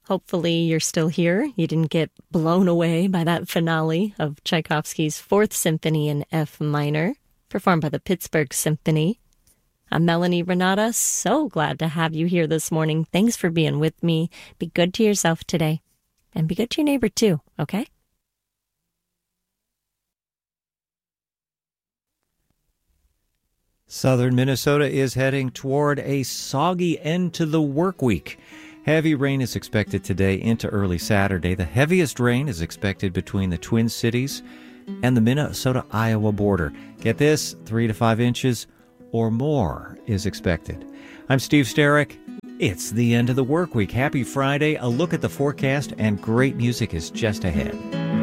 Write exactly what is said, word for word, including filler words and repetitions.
Hopefully you're still here. You didn't get blown away by that finale of Tchaikovsky's Fourth Symphony in F minor, performed by the Pittsburgh Symphony. I'm Melanie Renata. So glad to have you here this morning. Thanks for being with me. Be good to yourself today. And be good to your neighbor too, okay? Southern Minnesota is heading toward a soggy end to the work week. Heavy rain is expected today into early Saturday. The heaviest rain is expected between the Twin Cities and the Minnesota-Iowa border. Get this, three to five inches or more is expected. I'm Steve Sterrick. It's the end of the work week. Happy Friday. A look at the forecast and great music is just ahead.